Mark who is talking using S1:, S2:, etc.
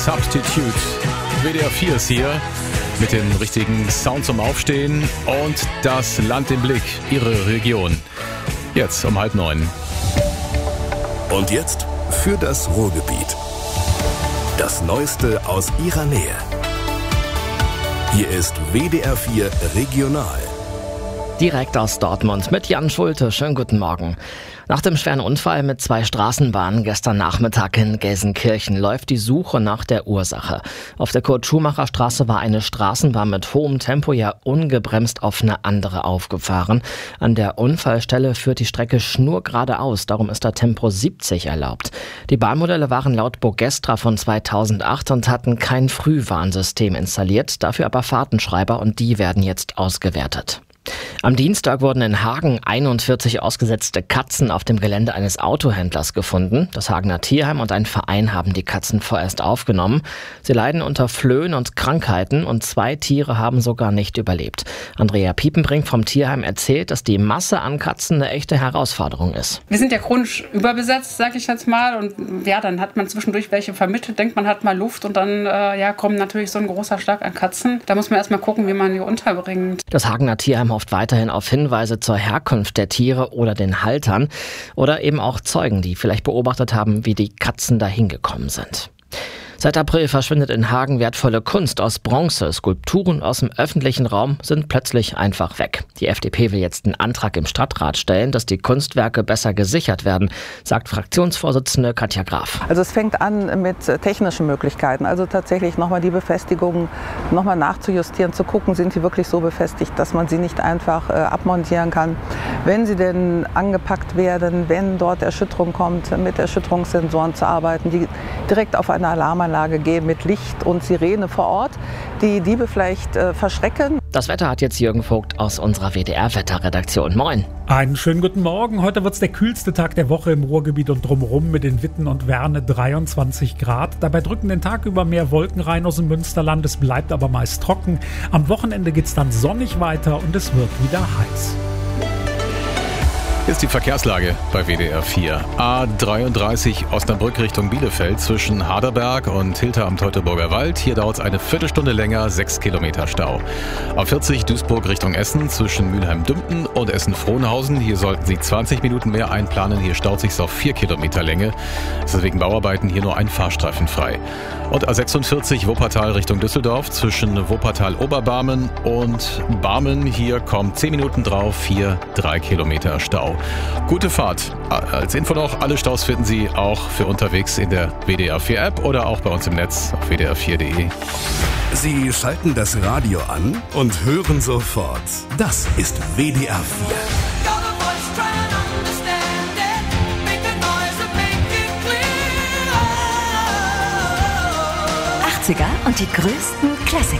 S1: Substitute. WDR 4 ist hier mit dem richtigen Sound zum Aufstehen und das Land im Blick, Ihre Region. Jetzt um 8:30.
S2: Und jetzt für das Ruhrgebiet. Das Neueste aus Ihrer Nähe. Hier ist WDR 4 Regional.
S3: Direkt aus Dortmund mit Jan Schulte. Schönen guten Morgen. Nach dem schweren Unfall mit 2 Straßenbahnen gestern Nachmittag in Gelsenkirchen läuft die Suche nach der Ursache. Auf der Kurt-Schumacher-Straße war eine Straßenbahn mit hohem Tempo ja ungebremst auf eine andere aufgefahren. An der Unfallstelle führt die Strecke schnurgeradeaus, darum ist da Tempo 70 erlaubt. Die Bahnmodelle waren laut Bogestra von 2008 und hatten kein Frühwarnsystem installiert, dafür aber Fahrtenschreiber und die werden jetzt ausgewertet. Am Dienstag wurden in Hagen 41 ausgesetzte Katzen auf dem Gelände eines Autohändlers gefunden. Das Hagener Tierheim und ein Verein haben die Katzen vorerst aufgenommen. Sie leiden unter Flöhen und Krankheiten und 2 Tiere haben sogar nicht überlebt. Andrea Piepenbrink vom Tierheim erzählt, dass die Masse an Katzen eine echte Herausforderung ist.
S4: Wir sind ja chronisch überbesetzt, sag ich jetzt mal. Und ja, dann hat man zwischendurch welche vermittelt, denkt man hat mal Luft und dann kommt natürlich so ein großer Schlag an Katzen. Da muss man erstmal gucken, wie man die unterbringt.
S3: Das Hagener Tierheim hofft weiterhin auf Hinweise zur Herkunft der Tiere oder den Haltern oder eben auch Zeugen, die vielleicht beobachtet haben, wie die Katzen dahin gekommen sind. Seit April verschwindet in Hagen wertvolle Kunst aus Bronze. Skulpturen aus dem öffentlichen Raum sind plötzlich einfach weg. Die FDP will jetzt einen Antrag im Stadtrat stellen, dass die Kunstwerke besser gesichert werden, sagt Fraktionsvorsitzende Katja Graf.
S5: Also es fängt an mit technischen Möglichkeiten, also tatsächlich nochmal die Befestigungen nochmal nachzujustieren, zu gucken, sind die wirklich so befestigt, dass man sie nicht einfach abmontieren kann. Wenn sie denn angepackt werden, wenn dort Erschütterung kommt, mit Erschütterungssensoren zu arbeiten, die direkt auf eine Alarmanlage gehen mit Licht und Sirene vor Ort, die Diebe vielleicht verschrecken.
S3: Das Wetter hat jetzt Jürgen Vogt aus unserer WDR-Wetterredaktion. Moin.
S6: Einen schönen guten Morgen. Heute wird es der kühlste Tag der Woche im Ruhrgebiet und drumherum mit den Witten und Werne 23 Grad. Dabei drücken den Tag über mehr Wolken rein aus dem Münsterland. Es bleibt aber meist trocken. Am Wochenende geht es dann sonnig weiter und es wird wieder heiß.
S1: Hier ist die Verkehrslage bei WDR 4. A33 Osnabrück Richtung Bielefeld zwischen Harderberg und Hilter am Teutoburger Wald. Hier dauert es eine Viertelstunde länger, 6 Kilometer Stau. A40 Duisburg Richtung Essen zwischen Mülheim-Dümpten und Essen-Frohnhausen. Hier sollten Sie 20 Minuten mehr einplanen. Hier staut sich auf 4 Kilometer Länge. Es ist wegen Bauarbeiten hier nur ein Fahrstreifen frei. Und A46 Wuppertal Richtung Düsseldorf zwischen Wuppertal-Oberbarmen und Barmen. Hier kommt 10 Minuten drauf, 3 Kilometer Stau. Gute Fahrt. Als Info noch, alle Staus finden Sie auch für unterwegs in der WDR 4 App oder auch bei uns im Netz auf wdr4.de.
S2: Sie schalten das Radio an und hören sofort. Das ist WDR 4.
S7: 80er und die größten Klassiker.